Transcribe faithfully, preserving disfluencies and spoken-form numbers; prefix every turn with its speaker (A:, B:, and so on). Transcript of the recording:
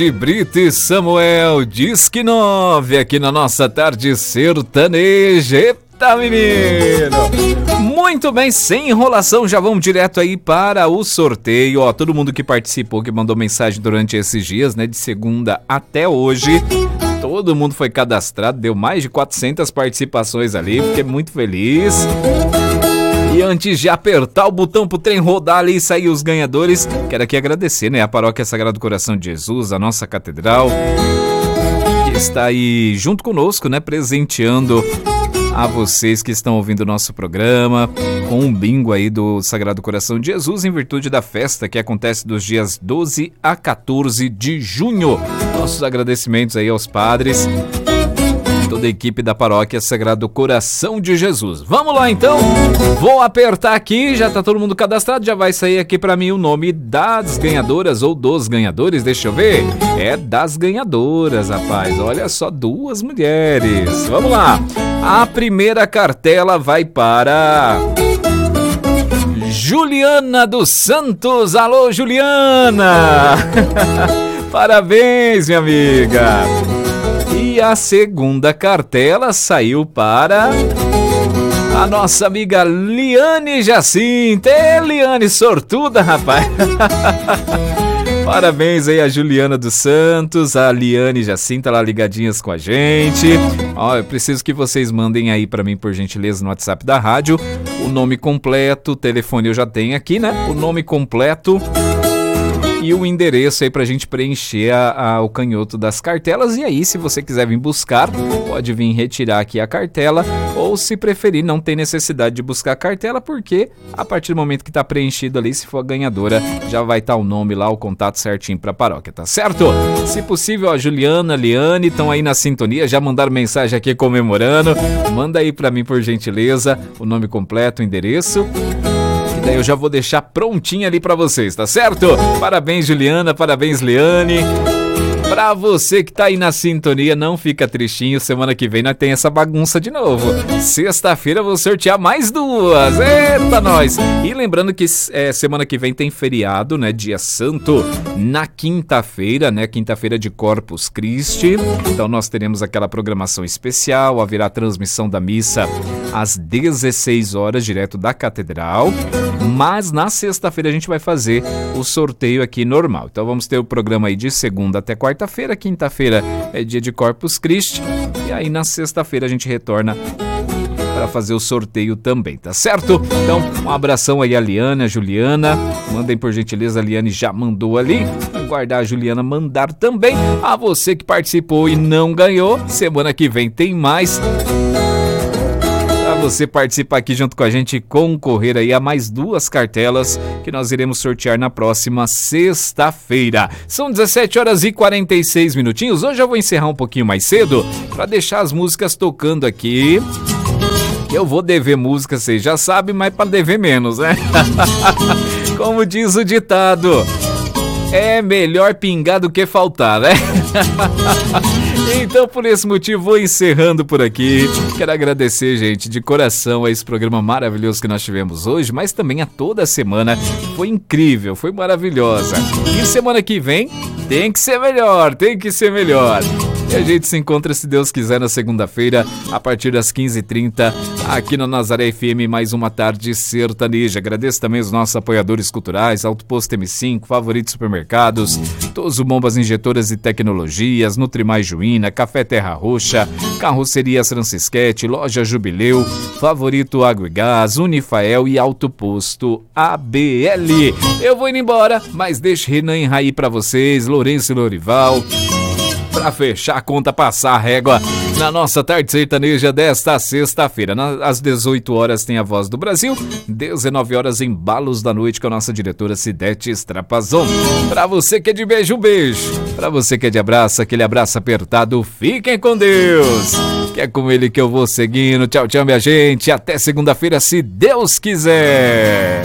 A: Brito e Samuel, Disque nove, aqui na nossa tarde sertaneja. Eita, menino! Muito bem, sem enrolação, já vamos direto aí para o sorteio. Ó, todo mundo que participou, que mandou mensagem durante esses dias, né, de segunda até hoje, todo mundo foi cadastrado, deu mais de quatrocentas participações ali, fiquei muito feliz. E antes de apertar o botão pro trem rodar ali e sair os ganhadores, quero aqui agradecer, né, a Paróquia Sagrado Coração de Jesus, a nossa catedral, que está aí junto conosco, né, presenteando a vocês que estão ouvindo o nosso programa com um bingo aí do Sagrado Coração de Jesus em virtude da festa que acontece dos dias doze a quatorze de junho. Nossos agradecimentos aí aos padres, toda a equipe da Paróquia Sagrado Coração de Jesus. Vamos lá então, vou apertar aqui, já tá todo mundo cadastrado, já vai sair aqui pra mim o nome das ganhadoras ou dos ganhadores, deixa eu ver, é das ganhadoras, rapaz, olha só, duas mulheres. Vamos lá, a primeira cartela vai para Juliana dos Santos. Alô, Juliana! Parabéns, minha amiga! E a segunda cartela saiu para a nossa amiga Liane Jacinta. É, Liane, sortuda, rapaz. Parabéns aí a Juliana dos Santos, a Liane Jacinta lá ligadinhas com a gente. Ó, eu preciso que vocês mandem aí pra mim, por gentileza, no WhatsApp da rádio, o nome completo, o telefone eu já tenho aqui, né? O nome completo e o endereço aí pra gente preencher a, a, o canhoto das cartelas. E aí, se você quiser vir buscar, pode vir retirar aqui a cartela, ou se preferir, não tem necessidade de buscar a cartela, porque a partir do momento que tá preenchido ali, se for a ganhadora, já vai estar tá o nome lá, o contato certinho pra paróquia, tá certo? Se possível, a Juliana, a Liane estão aí na sintonia, já mandaram mensagem aqui comemorando. Manda aí pra mim, por gentileza, o nome completo, o endereço. Daí eu já vou deixar prontinho ali pra vocês, tá certo? Parabéns, Juliana, parabéns, Liane. Pra você que tá aí na sintonia, não fica tristinho, semana que vem nós tem essa bagunça de novo. Sexta-feira eu vou sortear mais duas, eita nós! E lembrando que é, semana que vem tem feriado, né, dia santo, na quinta-feira, né, quinta-feira de Corpus Christi. Então nós teremos aquela programação especial, haverá transmissão da missa às dezesseis horas, direto da catedral. Mas na sexta-feira a gente vai fazer o sorteio aqui normal. Então vamos ter o programa aí de segunda até quarta-feira, quinta-feira é dia de Corpus Christi, e aí na sexta-feira a gente retorna para fazer o sorteio também, tá certo? Então, um abração aí a Liane, a Juliana, mandem por gentileza, a Liane já mandou ali, aguardar a Juliana mandar também. A você que participou e não ganhou, semana que vem tem mais. Você participar aqui junto com a gente e concorrer aí a mais duas cartelas que nós iremos sortear na próxima sexta-feira. São dezessete horas e quarenta e seis minutinhos. Hoje eu vou encerrar um pouquinho mais cedo para deixar as músicas tocando aqui. Eu vou dever música, vocês já sabem, mas para dever menos, né? Como diz o ditado, é melhor pingar do que faltar, né? Então, por esse motivo, vou encerrando por aqui. Quero agradecer, gente, de coração a esse programa maravilhoso que nós tivemos hoje, mas também a toda a semana. Foi incrível, foi maravilhosa. E semana que vem tem que ser melhor, tem que ser melhor. E a gente se encontra, se Deus quiser, na segunda-feira, a partir das quinze e trinta, aqui na Nazaré F M, mais uma tarde sertaneja. Agradeço também os nossos apoiadores culturais, Alto Posto M cinco, Favorito Supermercados, Tozo Bombas Injetoras e Tecnologias, Nutrimais Juína, Café Terra Roxa, Carrocerias Francisquete, Loja Jubileu, Favorito Água e Gás, Unifael e Alto Posto A B L. Eu vou indo embora, mas deixo Renan e Raí pra vocês, Lourenço e Lorival, pra fechar a conta, passar a régua na nossa tarde sertaneja desta sexta-feira. Às dezoito horas tem a Voz do Brasil, dezenove horas Embalos da Noite com a nossa diretora Cidete Strapazon. Pra você que é de beijo, um beijo. Pra você que é de abraço, aquele abraço apertado. Fiquem com Deus, que é com Ele que eu vou seguindo. Tchau, tchau, minha gente. Até segunda-feira, se Deus quiser.